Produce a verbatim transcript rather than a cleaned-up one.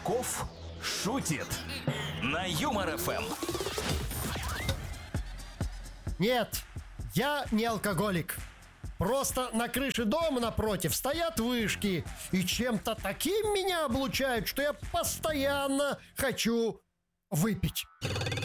Качков шутит на Юмор ФМ. Нет, я не алкоголик. Просто на крыше дома напротив стоят вышки, и чем-то таким меня облучают, что я постоянно хочу выпить.